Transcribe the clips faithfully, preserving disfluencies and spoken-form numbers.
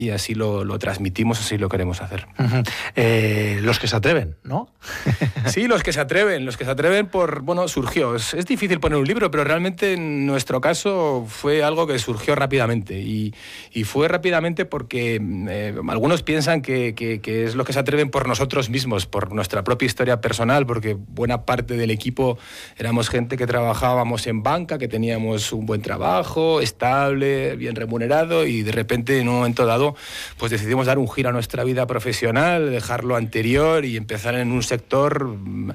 y así lo, lo transmitimos, así lo queremos hacer. Uh-huh. Eh, los que se atreven, ¿no? Sí, los que se atreven, los que se atreven por, bueno, surgió. Es, es difícil poner un libro, pero realmente en nuestro caso fue algo que surgió rápidamente y, y fue rápidamente porque eh, algunos piensan que, que, que es los que se atreven por nosotros mismos, por nuestra propia historia personal, porque buena parte del equipo éramos gente que trabajábamos en banca, que teníamos un buen trabajo, estable, bien remunerado y de repente en un momento dado pues decidimos dar un giro a nuestra vida profesional, dejar lo anterior y empezar en un sector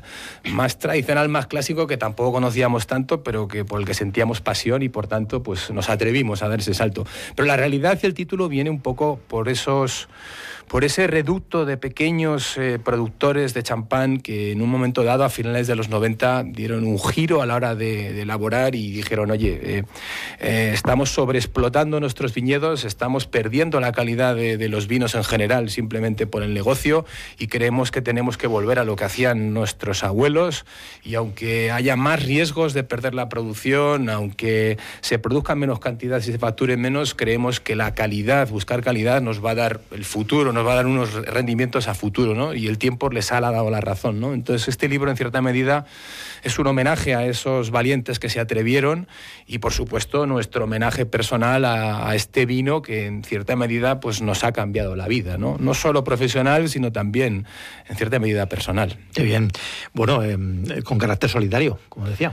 más tradicional, más clásico, que tampoco conocíamos tanto, pero que por el que sentíamos pasión y por tanto pues nos atrevimos a dar ese salto. Pero la realidad y el título viene un poco por esos... por ese reducto de pequeños eh, productores de champán que en un momento dado, a finales de los noventa, dieron un giro a la hora de, de elaborar y dijeron, oye, eh, eh, estamos sobreexplotando nuestros viñedos, estamos perdiendo la calidad de, de los vinos en general simplemente por el negocio y creemos que tenemos que volver a lo que hacían nuestros abuelos y aunque haya más riesgos de perder la producción, aunque se produzcan menos cantidades y se facturen menos, creemos que la calidad, buscar calidad nos va a dar el futuro, nos va a dar unos rendimientos a futuro, ¿no? Y el tiempo les ha dado la razón, ¿no? Entonces este libro en cierta medida es un homenaje a esos valientes que se atrevieron y por supuesto nuestro homenaje personal a, a este vino que en cierta medida pues nos ha cambiado la vida, ¿no? No solo profesional sino también en cierta medida personal. Qué bien. Bueno, eh, con carácter solidario, como decía.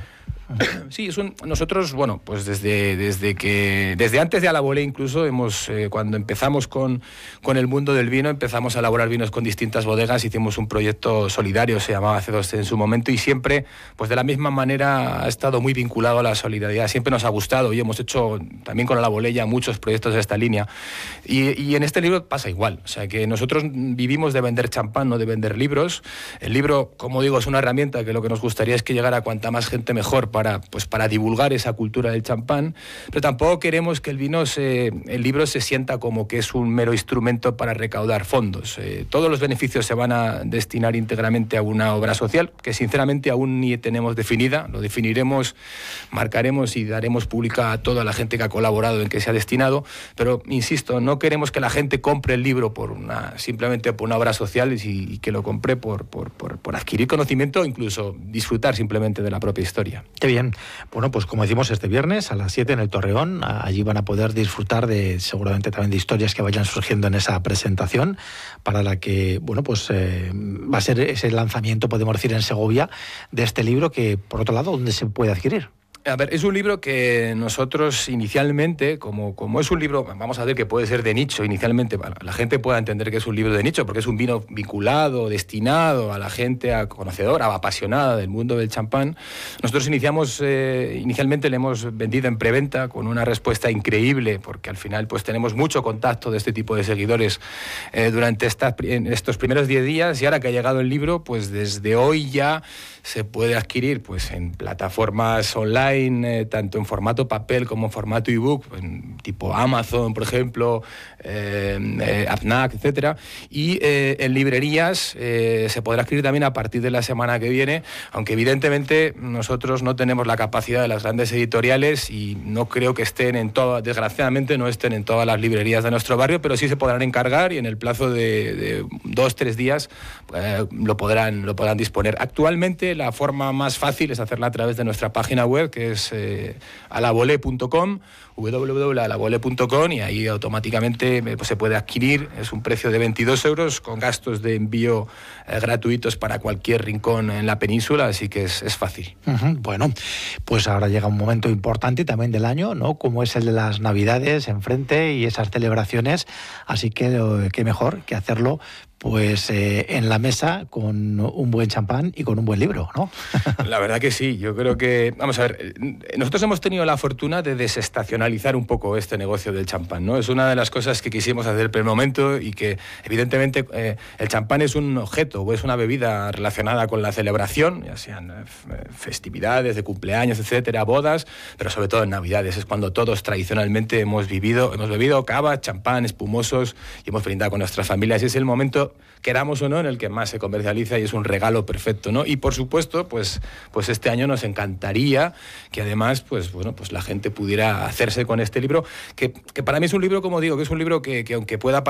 Sí, es un, nosotros, bueno, pues desde, desde que desde antes de A la Volée incluso hemos, eh, cuando empezamos con, con el mundo del vino, empezamos a elaborar vinos con distintas bodegas, hicimos un proyecto solidario, se llamaba C dos C en su momento, y siempre, pues de la misma manera ha estado muy vinculado a la solidaridad, siempre nos ha gustado y hemos hecho también con A la Volée ya muchos proyectos de esta línea. Y, y en este libro pasa igual, o sea que nosotros vivimos de vender champán, no de vender libros. El libro, como digo, es una herramienta que lo que nos gustaría es que llegara a cuanta más gente mejor para, pues, para divulgar esa cultura del champán, pero tampoco queremos que el vino se, el libro se sienta como que es un mero instrumento para recaudar fondos. Eh, todos los beneficios se van a destinar íntegramente a una obra social, que sinceramente aún ni tenemos definida, lo definiremos, marcaremos y daremos pública a toda la gente que ha colaborado en que se ha destinado, pero insisto, no queremos que la gente compre el libro por una, simplemente por una obra social y, y que lo compre por, por, por, por adquirir conocimiento o incluso disfrutar simplemente de la propia historia. Qué bien. Bueno, pues como decimos, este viernes a las siete en el Torreón, allí van a poder disfrutar de, seguramente también de historias que vayan surgiendo en esa presentación, para la que, bueno, pues eh, va a ser ese lanzamiento, podemos decir, en Segovia, de este libro que, por otro lado, ¿dónde se puede adquirir? A ver, es un libro que nosotros inicialmente, como, como es un libro, vamos a ver que puede ser de nicho inicialmente, para la gente pueda entender que es un libro de nicho, porque es un vino vinculado, destinado a la gente a conocedora, apasionada del mundo del champán. Nosotros iniciamos, eh, inicialmente le hemos vendido en preventa con una respuesta increíble, porque al final pues tenemos mucho contacto de este tipo de seguidores eh, durante estas, en estos primeros diez días, y ahora que ha llegado el libro, pues desde hoy ya se puede adquirir pues en plataformas online, Eh, tanto en formato papel como en formato ebook, pues, tipo Amazon, por ejemplo, eh, eh, Fnac, etcétera, y eh, en librerías eh, se podrá adquirir también a partir de la semana que viene, aunque evidentemente nosotros no tenemos la capacidad de las grandes editoriales y no creo que estén en todas, desgraciadamente no estén en todas las librerías de nuestro barrio, pero sí se podrán encargar y en el plazo de, de dos, tres días eh, lo podrán, lo podrán disponer. Actualmente la forma más fácil es hacerla a través de nuestra página web, que es eh, alavolée punto com, doble u doble u doble u punto alavolée punto com, y ahí automáticamente eh, pues se puede adquirir. Es un precio de veintidós euros con gastos de envío eh, gratuitos para cualquier rincón en la península, así que es, es fácil. Uh-huh. Bueno, pues ahora llega un momento importante también del año, ¿no? Como es el de las Navidades enfrente y esas celebraciones, así que eh, qué mejor que hacerlo pues eh, en la mesa con un buen champán y con un buen libro, ¿no? La verdad que sí, yo creo que, vamos a ver, nosotros hemos tenido la fortuna de desestacionalizar un poco este negocio del champán, ¿no? Es una de las cosas que quisimos hacer por el momento y que evidentemente eh, el champán es un objeto o es una bebida relacionada con la celebración, ya sean eh, festividades de cumpleaños, etcétera, bodas, pero sobre todo en Navidades, es cuando todos tradicionalmente hemos vivido, hemos bebido cava, champán, espumosos y hemos brindado con nuestras familias, y es el momento, queramos o no, en el que más se comercializa y es un regalo perfecto, ¿no? Y por supuesto, pues, pues este año nos encantaría que además, pues bueno, pues la gente pudiera hacerse con este libro, que, que para mí es un libro, como digo, que es un libro que, que aunque pueda